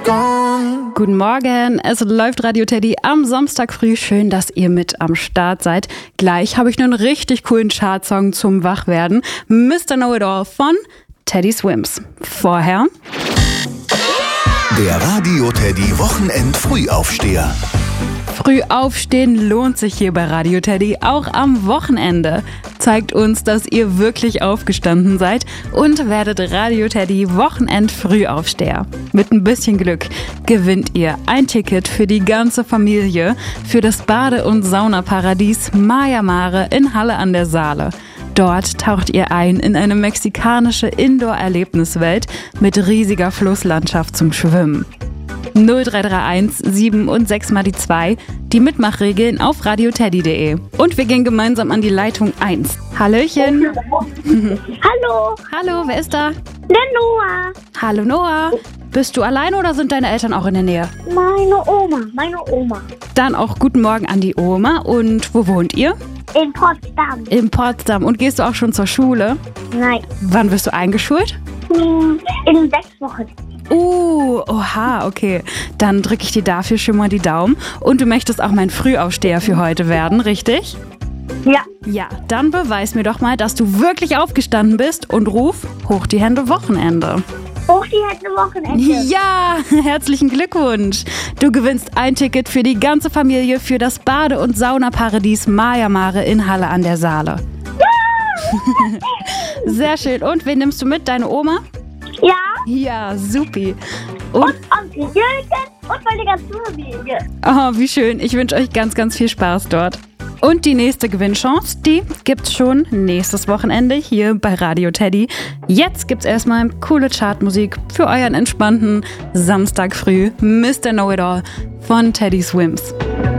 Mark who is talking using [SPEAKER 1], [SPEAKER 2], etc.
[SPEAKER 1] gone.
[SPEAKER 2] Guten Morgen, es läuft Radio Teddy am Samstag früh. Schön, dass ihr mit am Start seid. Gleich habe ich einen richtig coolen Chartsong zum Wachwerden. Mr. Know-It-All von Teddy Swims. Vorher
[SPEAKER 3] der Radio Teddy Wochenend-Frühaufsteher.
[SPEAKER 2] Früh aufstehen lohnt sich hier bei Radio Teddy, auch am Wochenende. Zeigt uns, dass ihr wirklich aufgestanden seid und werdet Radio Teddy Wochenend-Frühaufsteher. Mit ein bisschen Glück gewinnt ihr ein Ticket für die ganze Familie für das Bade- und Saunaparadies Maya Mare in Halle an der Saale. Dort taucht ihr ein in eine mexikanische Indoor-Erlebniswelt mit riesiger Flusslandschaft zum Schwimmen. 0331 7 und 6 mal die 2, die Mitmachregeln auf radioteddy.de. Und wir gehen gemeinsam an die Leitung 1. Hallöchen.
[SPEAKER 4] Hallo,
[SPEAKER 2] Hallo, wer ist da?
[SPEAKER 4] der Noah.
[SPEAKER 2] Hallo Noah. Bist du alleine oder sind deine Eltern auch in der Nähe?
[SPEAKER 4] Meine Oma.
[SPEAKER 2] Dann auch guten Morgen an die Oma. Und wo wohnt ihr?
[SPEAKER 4] In Potsdam.
[SPEAKER 2] In Potsdam. Und gehst du auch schon zur Schule?
[SPEAKER 4] Nein,
[SPEAKER 2] Wann wirst du eingeschult?
[SPEAKER 4] in 6 Wochen.
[SPEAKER 2] Oha, okay. Dann drücke ich dir dafür schon mal die Daumen. Und du möchtest auch mein Frühaufsteher für heute werden, richtig?
[SPEAKER 4] Ja,
[SPEAKER 2] Ja, dann beweis mir doch mal, dass du wirklich aufgestanden bist und ruf hoch die Hände Wochenende.
[SPEAKER 4] hoch die Hände Wochenende.
[SPEAKER 2] Ja, herzlichen Glückwunsch. Du gewinnst ein Ticket für die ganze Familie für das Bade- und Saunaparadies Maya Mare in Halle an der Saale. Sehr schön. Und wen nimmst du mit? Deine Oma?
[SPEAKER 4] Ja,
[SPEAKER 2] Ja, supi.
[SPEAKER 4] und Onkel Jürgen und meine ganze Familie.
[SPEAKER 2] Oh, wie schön. Ich wünsche euch ganz, ganz viel Spaß dort. Und die nächste Gewinnchance, die gibt's schon nächstes Wochenende hier bei Radio Teddy. Jetzt gibt's erstmal coole Chartmusik für euren entspannten Samstag früh. Mr. Know-It-All von Teddy Swims.